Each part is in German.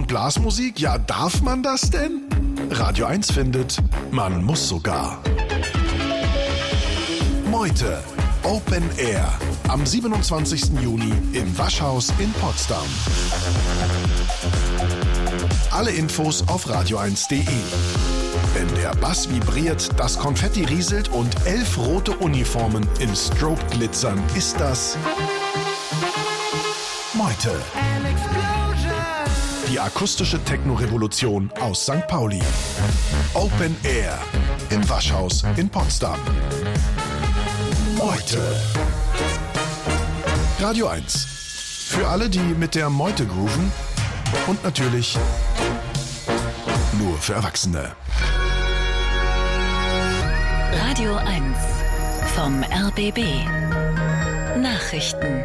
und Blasmusik? Ja, darf man das denn? Radio 1 findet, man muss sogar. Meute, Open Air, am 27. Juni im Waschhaus in Potsdam. Alle Infos auf radio1.de. Wenn der Bass vibriert, das Konfetti rieselt und 11 rote Uniformen im Strobe glitzern, ist das Meute. Die akustische Techno-Revolution aus St. Pauli. Open Air im Waschhaus in Potsdam. Meute. Radio 1. Für alle, die mit der Meute grooven und natürlich nur für Erwachsene. Radio 1 vom RBB. Nachrichten.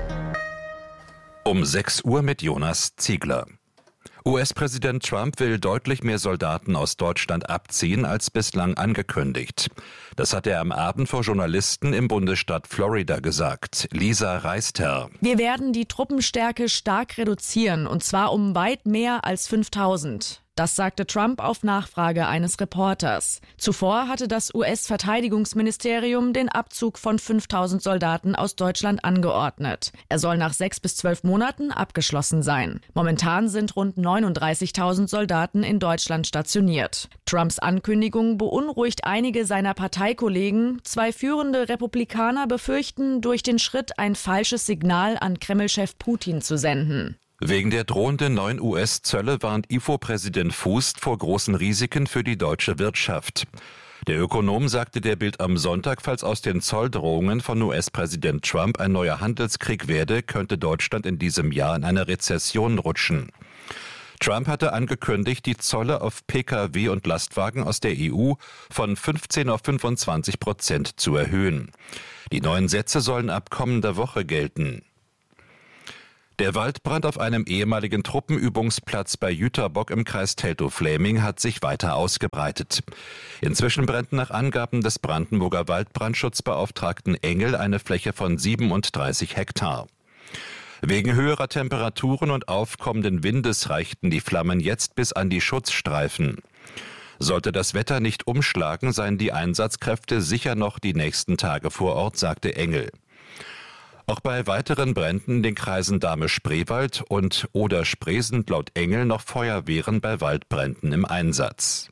Um 6 Uhr mit Jonas Ziegler. US-Präsident Trump will deutlich mehr Soldaten aus Deutschland abziehen als bislang angekündigt. Das hat er am Abend vor Journalisten im Bundesstaat Florida gesagt. Lisa Reister. Wir werden die Truppenstärke stark reduzieren, und zwar um weit mehr als 5.000. Das sagte Trump auf Nachfrage eines Reporters. Zuvor hatte das US-Verteidigungsministerium den Abzug von 5.000 Soldaten aus Deutschland angeordnet. Er soll nach 6 bis 12 Monaten abgeschlossen sein. Momentan sind rund 39.000 Soldaten in Deutschland stationiert. Trumps Ankündigung beunruhigt einige seiner Parteikollegen. 2 führende Republikaner befürchten, durch den Schritt ein falsches Signal an Kreml-Chef Putin zu senden. Wegen der drohenden neuen US-Zölle warnt IFO-Präsident Fußt vor großen Risiken für die deutsche Wirtschaft. Der Ökonom sagte der Bild am Sonntag, falls aus den Zolldrohungen von US-Präsident Trump ein neuer Handelskrieg werde, könnte Deutschland in diesem Jahr in eine Rezession rutschen. Trump hatte angekündigt, die Zölle auf Pkw und Lastwagen aus der EU von 15 auf 25% zu erhöhen. Die neuen Sätze sollen ab kommender Woche gelten. Der Waldbrand auf einem ehemaligen Truppenübungsplatz bei Jüterbock im Kreis Teltow-Fläming hat sich weiter ausgebreitet. Inzwischen brennt nach Angaben des Brandenburger Waldbrandschutzbeauftragten Engel eine Fläche von 37 Hektar. Wegen höherer Temperaturen und aufkommenden Windes reichten die Flammen jetzt bis an die Schutzstreifen. Sollte das Wetter nicht umschlagen, seien die Einsatzkräfte sicher noch die nächsten Tage vor Ort, sagte Engel. Auch bei weiteren Bränden in den Kreisen Dahme-Spreewald und Oder-Spree sind laut Engel noch Feuerwehren bei Waldbränden im Einsatz.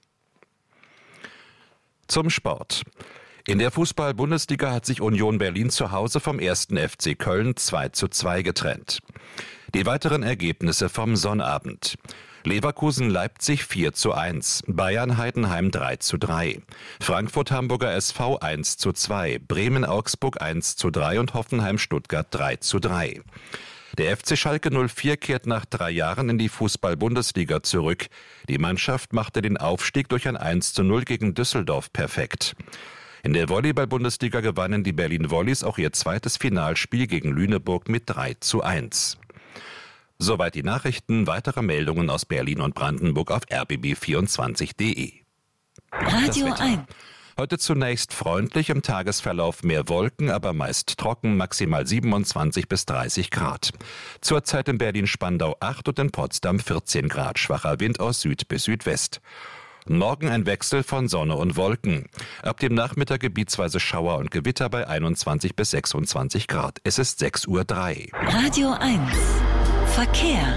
Zum Sport. In der Fußball-Bundesliga hat sich Union Berlin zu Hause vom 1. FC Köln 2:2 getrennt. Die weiteren Ergebnisse vom Sonnabend. Leverkusen-Leipzig 4:1, Bayern-Heidenheim 3:3, Frankfurt-Hamburger SV 1:2, Bremen-Augsburg 1:3 und Hoffenheim-Stuttgart 3:3. Der FC Schalke 04 kehrt nach 3 Jahren in die Fußball-Bundesliga zurück. Die Mannschaft machte den Aufstieg durch ein 1:0 gegen Düsseldorf perfekt. In der Volleyball-Bundesliga gewannen die Berlin Volleys auch ihr zweites Finalspiel gegen Lüneburg mit 3:1. Soweit die Nachrichten. Weitere Meldungen aus Berlin und Brandenburg auf rbb24.de. Radio 1. Heute zunächst freundlich, im Tagesverlauf mehr Wolken, aber meist trocken, maximal 27 bis 30 Grad. Zurzeit in Berlin-Spandau 8 und in Potsdam 14 Grad, schwacher Wind aus Süd bis Südwest. Morgen ein Wechsel von Sonne und Wolken. Ab dem Nachmittag gebietsweise Schauer und Gewitter bei 21 bis 26 Grad. Es ist 6:03 Uhr. Radio 1. Verkehr.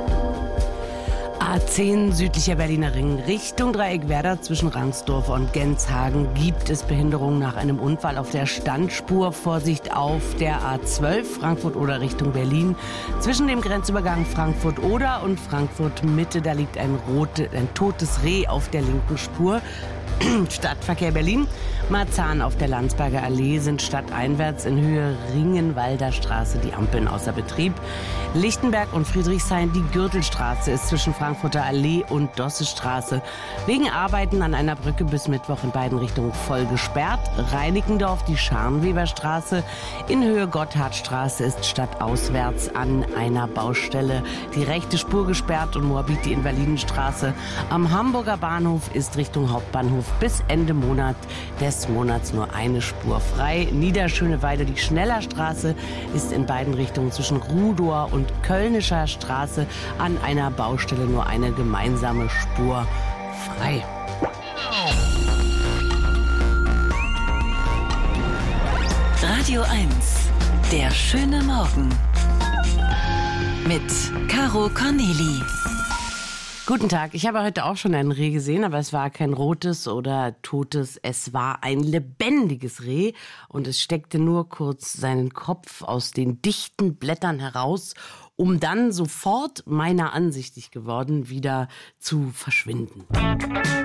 A10 südlicher Berliner Ring Richtung Dreieckwerder zwischen Rangsdorf und Genshagen gibt es Behinderungen nach einem Unfall auf der Standspur. Vorsicht auf der A12 Frankfurt-Oder Richtung Berlin. Zwischen dem Grenzübergang Frankfurt-Oder und Frankfurt-Mitte, da liegt ein totes Reh auf der linken Spur. Stadtverkehr Berlin. Marzahn auf der Landsberger Allee sind stadteinwärts in Höhe Ringenwalder Straße die Ampeln außer Betrieb. Lichtenberg und Friedrichshain, die Gürtelstraße ist zwischen Frankfurter Allee und Dossestraße wegen Arbeiten an einer Brücke bis Mittwoch in beiden Richtungen voll gesperrt. Reinickendorf, die Scharnweberstraße in Höhe Gotthardstraße ist stadtauswärts an einer Baustelle die rechte Spur gesperrt und Moabit die Invalidenstraße am Hamburger Bahnhof ist Richtung Hauptbahnhof Bahnhof bis Ende des Monats nur eine Spur frei. Niederschöneweide, die Schnellerstraße, ist in beiden Richtungen zwischen Rudower und Kölnischer Straße an einer Baustelle nur eine gemeinsame Spur frei. Radio 1, der schöne Morgen. Mit Caro Corneli. Guten Tag, ich habe heute auch schon ein Reh gesehen, aber es war kein rotes oder totes, es war ein lebendiges Reh und es steckte nur kurz seinen Kopf aus den dichten Blättern heraus, um dann sofort meiner ansichtig geworden wieder zu verschwinden.